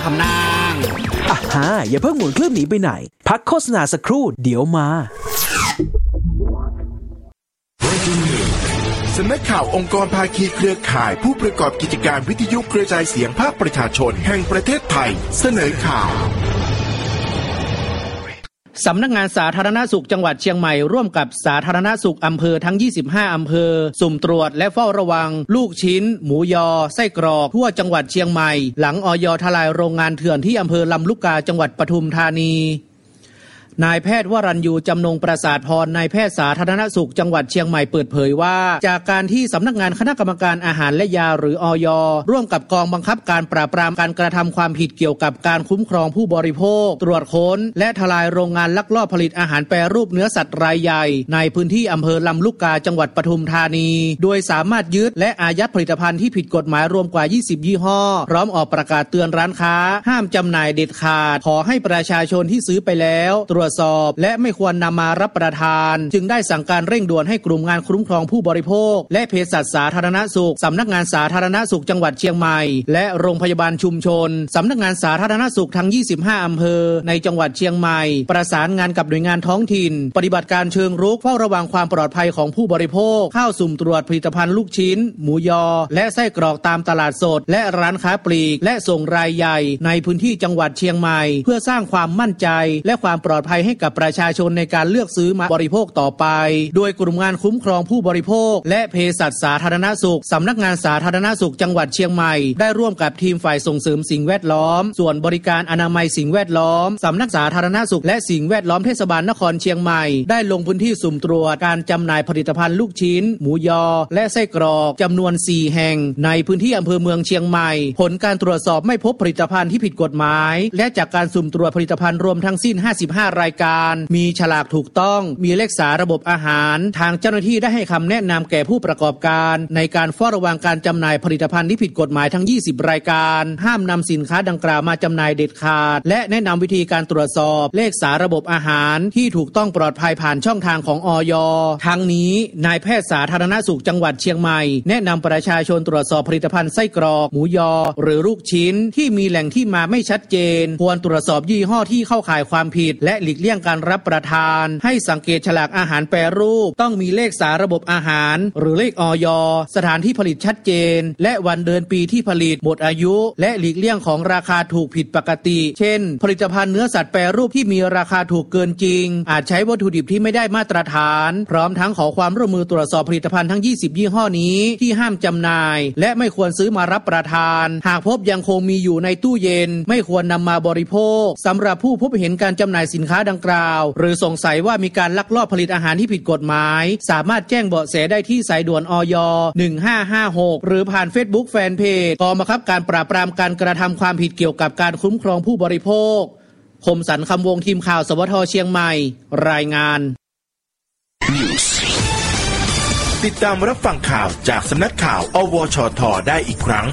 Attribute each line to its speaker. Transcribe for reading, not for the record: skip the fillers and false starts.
Speaker 1: คำนาง
Speaker 2: อย่าเพิ่งหมุนเครื่องหนีไปไหนพักโฆษณาสักครู่เดี๋ยวมา
Speaker 3: สำนักข่าวองค์กรภาคีเครือข่ายผู้ประกอบกิจการวิทยุกระจายเสียงภาคประชาชนแห่งประเทศไทยเสนอข่าว
Speaker 1: สำนักงานสาธารณสุขจังหวัดเชียงใหม่ร่วมกับสาธารณสุขอำเภอทั้ง25อำเภอสุ่มตรวจและเฝ้าระวังลูกชิ้นหมูยอไส้กรอกทั่วจังหวัดเชียงใหม่หลังอย.ทลายโรงงานเถื่อนที่อำเภอลำลูกกาจังหวัดปทุมธานีนายแพทย์วรัญยูจำนงประสาทพรนายแพทย์สาธารณสุขจังหวัดเชียงใหม่เปิดเผยว่าจากการที่สำนักงานคณะกรรมการอาหารและยาหรืออย.ร่วมกับกองบังคับการปราบปรามการกระทำความผิดเกี่ยวกับการคุ้มครองผู้บริโภคตรวจค้นและทลายโรงงานลักลอบผลิตอาหารแปรรูปเนื้อสัตว์รายใหญ่ในพื้นที่อำเภอลำลูกกาจังหวัดปทุมธานีโดยสามารถยึดและอายัดผลิตภัณฑ์ที่ผิดกฎหมายรวมกว่า20ยี่ห้อพร้อมออกประกาศเตือนร้านค้าห้ามจำหน่ายเด็ดขาดขอให้ประชาชนที่ซื้อไปแล้วตรวจสอบและไม่ควรนำมารับประทานจึงได้สั่งการเร่งด่วนให้กลุ่มงานคุ้มครองผู้บริโภคและเภสัชสาธารณสุขสำนักงานสาธารณสุขจังหวัดเชียงใหม่และโรงพยาบาลชุมชนสำนักงานสาธารณสุขทั้ง25อำเภอในจังหวัดเชียงใหม่ประสานงานกับหน่วยงานท้องถิ่นปฏิบัติการเชิงรุกเฝ้าระวังความปลอดภัยของผู้บริโภคเข้าสุ่มตรวจผลิตภัณฑ์ลูกชิ้นหมูยอและไส้กรอกตามตลาดสดและร้านค้าปลีกและส่งรายใหญ่ในพื้นที่จังหวัดเชียงใหม่เพื่อสร้างความมั่นใจและความปลอดภัยให้กับประชาชนในการเลือกซื้อมาบริโภคต่อไปโดยกลุ่มงานคุ้มครองผู้บริโภคและเภสัชสาธารณสุขสำนักงานสาธารณสุขจังหวัดเชียงใหม่ได้ร่วมกับทีมฝ่ายส่งเสริมสิ่งแวดล้อมส่วนบริการอนามัยสิ่งแวดล้อมสำนักสาธารณสุขและสิ่งแวดล้อมเทศบาลนครเชียงใหม่ได้ลงพื้นที่สุ่มตรวจการจำหน่ายผลิตภัณฑ์ลูกชิ้นหมูยอและไส้กรอกจำนวน4แห่งในพื้นที่อำเภอเมืองเชียงใหม่ผลการตรวจสอบไม่พบผลิตภัณฑ์ที่ผิดกฎหมายและจากการสุ่มตรวจผลิตภัณฑ์รวมทั้งสิ้น55รายการมีฉลากถูกต้องมีเลขสาระบบอาหารทางเจ้าหน้าที่ได้ให้คำแนะนำแก่ผู้ประกอบการในการเฝ้าระวังการจำหน่ายผลิตภัณฑ์ที่ผิดกฎหมายทั้ง20รายการห้ามนำสินค้าดังกล่าวมาจำหน่ายเด็ดขาดและแนะนำวิธีการตรวจสอบเลขสาระบบอาหารที่ถูกต้องปลอดภัยผ่านช่องทางของอย.ทั้งนี้นายแพทย์สาธารณสุขจังหวัดเชียงใหม่แนะนำประชาชนตรวจสอบผลิตภัณฑ์ไส้กรอกหมูยอหรือลูกชิ้นที่มีแหล่งที่มาไม่ชัดเจนควรตรวจสอบยี่ห้อที่เข้าข่ายความผิดและหลีกเลี่ยงการรับประทานให้สังเกตฉลากอาหารแปรรูปต้องมีเลขสาระบบอาหารหรือเลขอย.สถานที่ผลิตชัดเจนและวันเดือนปีที่ผลิตหมดอายุและหลีกเลี่ยงของราคาถูกผิดปกติเช่นผลิตภัณฑ์เนื้อสัตว์แปรรูปที่มีราคาถูกเกินจริงอาจใช้วัตถุดิบที่ไม่ได้มาตรฐานพร้อมทั้งขอความร่วมมือตรวจสอบผลิตภัณฑ์ทั้ง20ยี่ห้อนี้ที่ห้ามจำหน่ายและไม่ควรซื้อมารับประทานหากพบยังคงมีอยู่ในตู้เย็นไม่ควรนำมาบริโภคสำหรับผู้พบเห็นการจำหน่ายสินค้าดังกล่าวหรือสงสัยว่ามีการลักลอบผลิตอาหารที่ผิดกฎหมายสามารถแจ้งเบาะแสได้ที่สายด่วนอย 1556หรือผ่าน Facebook Fanpage กองบังคับการปราบปรามการกระทำความผิดเกี่ยวกับการคุ้มครองผู้บริโภคคมสันต์คำวงทีมข่าวสวท.เชียงใหม่รายงาน
Speaker 3: ติดตามรับฟังข่าวจากสำนักข่าวอวชท.ได้อีกครั้ง